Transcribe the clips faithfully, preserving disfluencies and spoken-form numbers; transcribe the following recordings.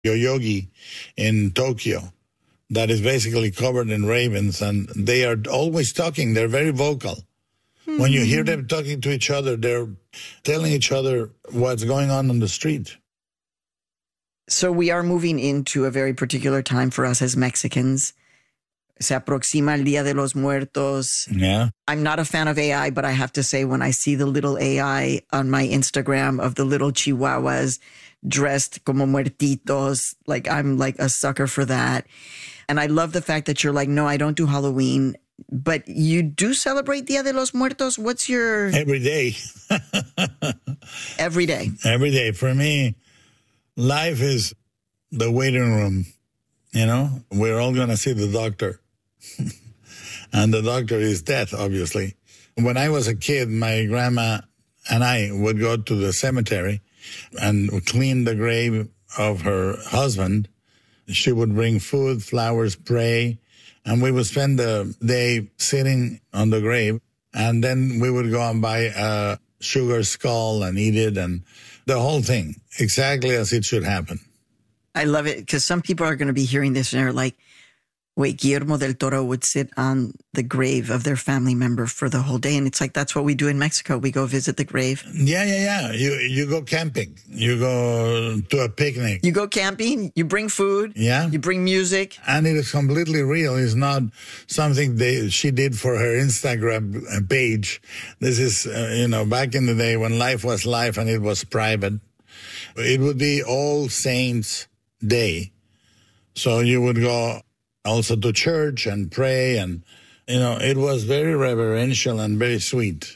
Yoyogi in Tokyo that is basically covered in ravens, and they are always talking. They're very vocal. Mm-hmm. When you hear them talking to each other, they're telling each other what's going on on the street. So we are moving into a very particular time for us as Mexicans. Se aproxima el Día de los Muertos. Yeah. I'm not a fan of A I, but I have to say when I see the little A I on my Instagram of the little chihuahuas dressed como muertitos, like I'm like a sucker for that. And I love the fact that you're like, no, I don't do Halloween, but you do celebrate Dia de los Muertos. What's your... Every day. Every day. Every day. For me, life is the waiting room. You know, we're all going to see the doctor. And the doctor is death, obviously. When I was a kid, my grandma and I would go to the cemetery and clean the grave of her husband. She would bring food, flowers, pray, and we would spend the day sitting on the grave. And then we would go and buy a sugar skull and eat it, and the whole thing, exactly as it should happen. I love it because some people are going to be hearing this and they're like, wait, Guillermo del Toro would sit on the grave of their family member for the whole day. And it's like, that's what we do in Mexico. We go visit the grave. Yeah, yeah, yeah. You you go camping. You go to a picnic. You go camping. You bring food. Yeah. You bring music. And it is completely real. It's not something they, she did for her Instagram page. This is, uh, you know, back in the day when life was life and it was private. It would be All Saints Day. So you would go also to church and pray, and, you know, it was very reverential and very sweet.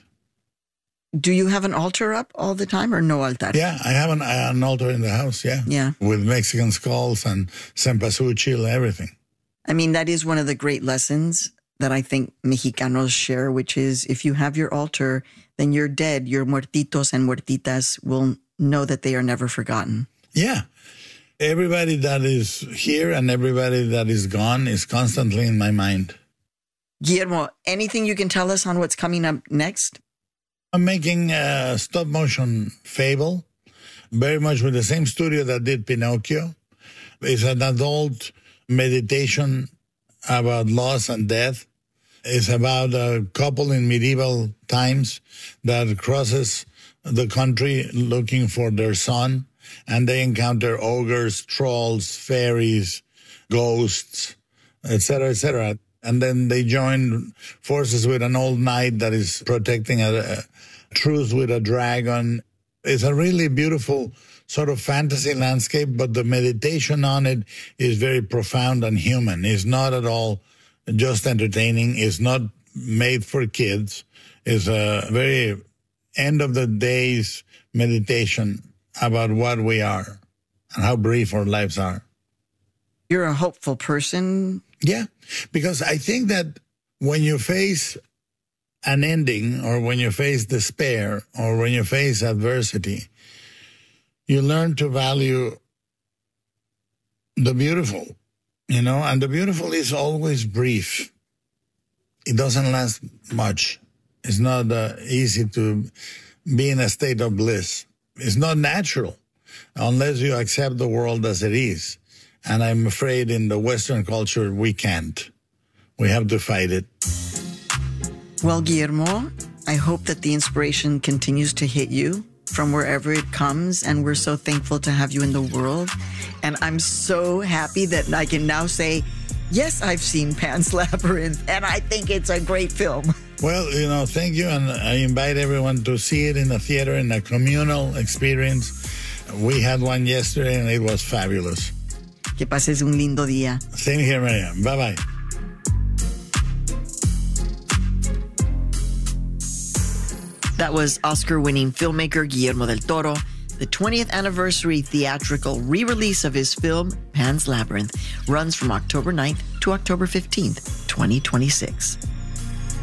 Do you have an altar up all the time or no altar? Yeah, I have an, an altar in the house, yeah. Yeah. With Mexican skulls and cempasúchil, everything. I mean, that is one of the great lessons that I think Mexicanos share, which is if you have your altar, then you're dead. Your muertitos and muertitas will know that they are never forgotten. Yeah. Everybody that is here and everybody that is gone is constantly in my mind. Guillermo, anything you can tell us on what's coming up next? I'm making a stop-motion Fable, very much with the same studio that did Pinocchio. It's an adult meditation about loss and death. It's about a couple in medieval times that crosses the country looking for their son. And they encounter ogres, trolls, fairies, ghosts, et cetera, et cetera. And then they join forces with an old knight that is protecting a, a truce with a dragon. It's a really beautiful sort of fantasy landscape, but the meditation on it is very profound and human. It's not at all just entertaining. It's not made for kids. It's a very end of the days meditation about what we are and how brief our lives are. You're a hopeful person. Yeah, because I think that when you face an ending or when you face despair or when you face adversity, you learn to value the beautiful, you know, and the beautiful is always brief. It doesn't last much. It's not uh, easy to be in a state of bliss. It's not natural unless you accept the world as it is. And I'm afraid in the Western culture, we can't. We have to fight it. Well, Guillermo, I hope that the inspiration continues to hit you from wherever it comes. And we're so thankful to have you in the world. And I'm so happy that I can now say, yes, I've seen Pan's Labyrinth, and I think it's a great film. Well, you know, thank you, and I invite everyone to see it in the theater in a communal experience. We had one yesterday, and it was fabulous. Que pases un lindo día. Same here, Maria. Bye-bye. That was Oscar-winning filmmaker Guillermo del Toro, the twentieth anniversary theatrical re-release of his film, Pan's Labyrinth, runs from October ninth to October fifteenth, twenty twenty-six.